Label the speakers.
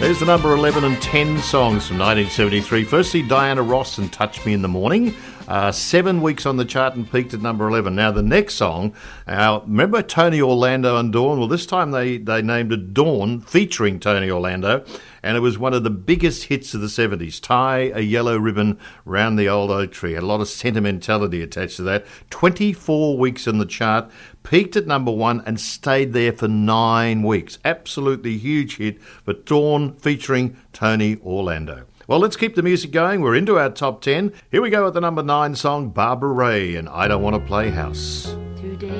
Speaker 1: There's the number 11 and 10 songs from 1973. Firstly, Diana Ross and Touch Me in the Morning. 7 weeks on the chart and peaked at number 11. Now, the next song, remember Tony Orlando and Dawn? Well, this time they named it Dawn, featuring Tony Orlando, and it was one of the biggest hits of the 70s. Tie a yellow ribbon round the old oak tree. Had a lot of sentimentality attached to that. 24 weeks on the chart, peaked at number 1 and stayed there for 9 weeks. Absolutely huge hit, but Dawn featuring Tony Orlando. Well, let's keep the music going. We're into our top 10. Here we go with the number 9 song, Barbara Ray and I Don't Want to Play House.